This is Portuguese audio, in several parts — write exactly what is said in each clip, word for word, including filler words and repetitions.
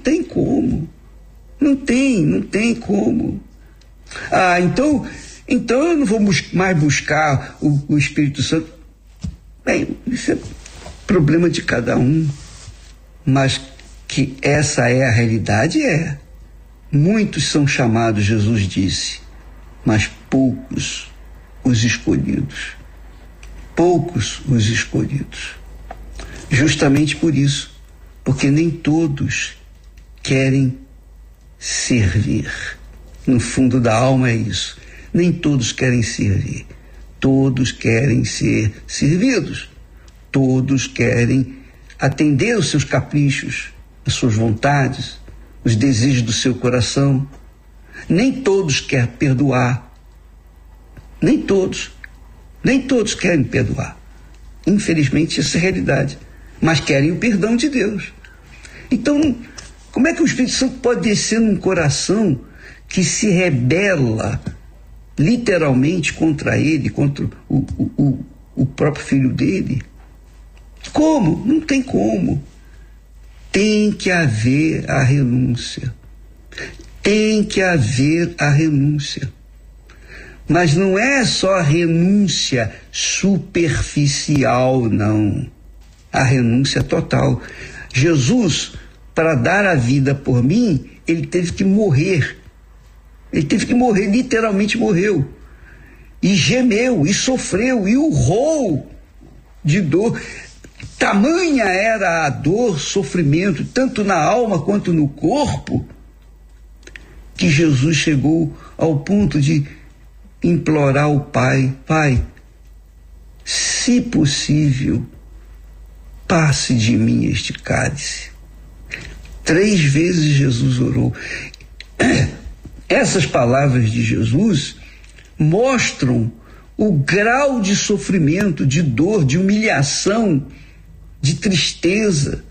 tem como. Não tem, não tem como. Ah, então, então eu não vou bus- mais buscar o, o Espírito Santo. Bem, isso é problema de cada um. Mas que essa é a realidade, é. Muitos são chamados, Jesus disse, mas poucos os escolhidos. Poucos os escolhidos. Justamente por isso, porque nem todos querem servir. No fundo da alma é isso. Nem todos querem servir. Todos querem ser servidos. Todos querem atender os seus caprichos, as suas vontades, os desejos do seu coração. Nem todos querem perdoar. Nem todos. Nem todos querem perdoar. Infelizmente, essa é a realidade. Mas querem o perdão de Deus. Então, como é que o Espírito Santo pode descer num coração que se rebela literalmente contra ele, contra o, o, o, o próprio filho dele? Como? Não tem como. Tem que haver a renúncia. Tem que haver a renúncia. Mas não é só a renúncia superficial, não. A renúncia total. Jesus, para dar a vida por mim, ele teve que morrer. Ele teve que morrer, literalmente morreu. E gemeu, e sofreu, e urrou de dor. Tamanha era a dor, sofrimento, tanto na alma quanto no corpo, que Jesus chegou ao ponto de implorar ao Pai: Pai, se possível, passe de mim este cálice. Três vezes Jesus orou. Essas palavras de Jesus mostram o grau de sofrimento, de dor, de humilhação, de tristeza,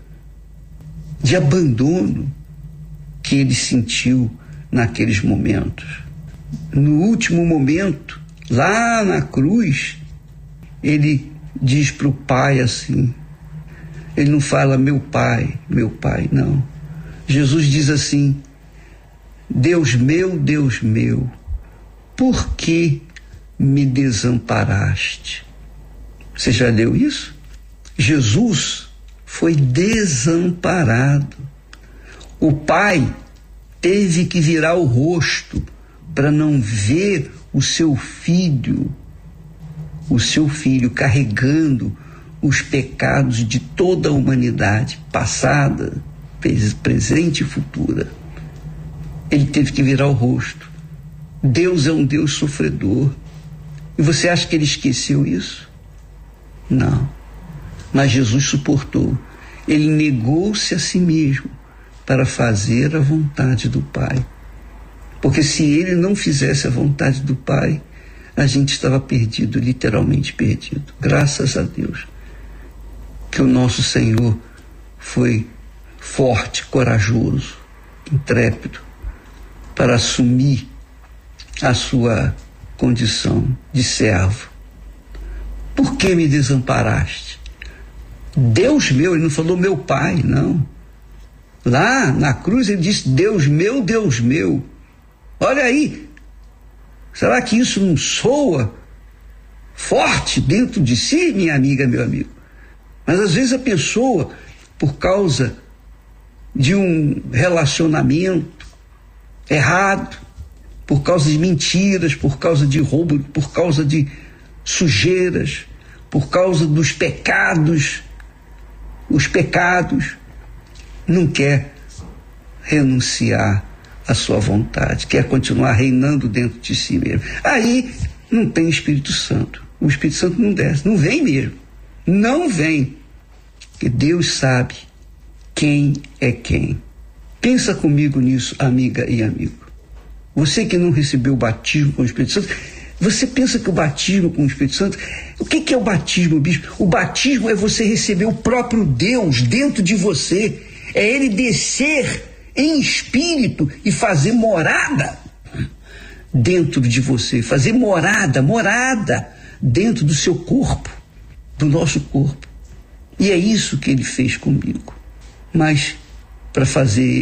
de abandono que ele sentiu naqueles momentos. No último momento, lá na cruz, ele diz para o Pai assim, ele não fala meu Pai, meu Pai, não. Jesus diz assim: Deus meu, Deus meu, por que me desamparaste? Você já leu isso? Jesus foi desamparado. O Pai teve que virar o rosto para não ver o seu filho, o seu filho carregando os pecados de toda a humanidade, passada, presente e futura. Ele teve que virar o rosto. Deus é um Deus sofredor. E você acha que ele esqueceu isso? Não. Mas Jesus suportou. Ele negou-se a si mesmo para fazer a vontade do Pai. Porque se ele não fizesse a vontade do Pai, a gente estava perdido, literalmente perdido. Graças a Deus que o nosso Senhor foi forte, corajoso, intrépido, para assumir a sua condição de servo. Por que me desamparaste? Deus meu, ele não falou meu Pai, não. Lá na cruz ele disse: Deus meu, Deus meu. Olha aí, será que isso não soa forte dentro de si, minha amiga, meu amigo? Mas às vezes a pessoa, por causa de um relacionamento errado, por causa de mentiras, por causa de roubo, por causa de sujeiras, por causa dos pecados, os pecados, não quer renunciar à sua vontade, quer continuar reinando dentro de si mesmo. Aí não tem Espírito Santo. O Espírito Santo não desce, não vem mesmo. Não vem. Porque Deus sabe quem é quem. Pensa comigo nisso, amiga e amigo. Você que não recebeu o batismo com o Espírito Santo, você pensa que o batismo com o Espírito Santo, o que, que é o batismo, bispo? O batismo é você receber o próprio Deus dentro de você, é ele descer em espírito e fazer morada dentro de você, fazer morada, morada dentro do seu corpo, do nosso corpo. E é isso que ele fez comigo. Mas para fazer